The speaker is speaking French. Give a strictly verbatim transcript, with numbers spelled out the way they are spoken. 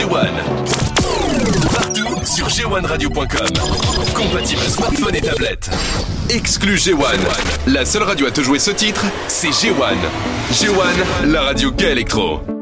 G un. Partout sur G un radio point com. Compatible smartphone et tablette. Exclu G un. La seule radio à te jouer ce titre, c'est G un. G un, la radio gay électro.